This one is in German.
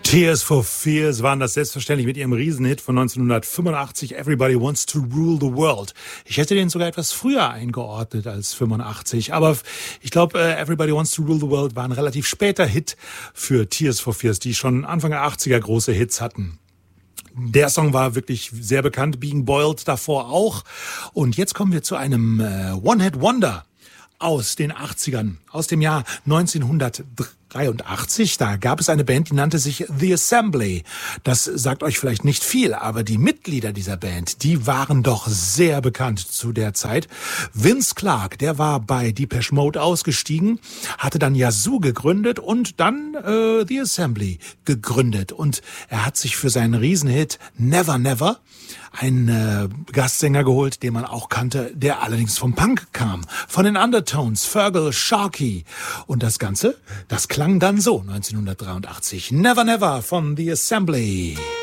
Tears for Fears waren das selbstverständlich mit ihrem Riesenhit von 1985, Everybody Wants to Rule the World. Ich hätte den sogar etwas früher eingeordnet als 85, aber ich glaube, Everybody Wants to Rule the World war ein relativ später Hit für Tears for Fears, die schon Anfang der 80er große Hits hatten. Der Song war wirklich sehr bekannt, Being Boiled davor auch. Und jetzt kommen wir zu einem One-Hit-Wonder aus den 80ern, aus dem Jahr 1983. Da gab es eine Band, die nannte sich The Assembly. Das sagt euch vielleicht nicht viel, aber die Mitglieder dieser Band, die waren doch sehr bekannt zu der Zeit. Vince Clarke, der war bei Depeche Mode ausgestiegen, hatte dann Yazoo gegründet und dann The Assembly gegründet. Und er hat sich für seinen Riesenhit Never Never einen Gastsänger geholt, den man auch kannte, der allerdings vom Punk kam. Von den Undertones, Fergal Sharkey. Und das Ganze, das klang dann so 1983. Never Never von The Assembly.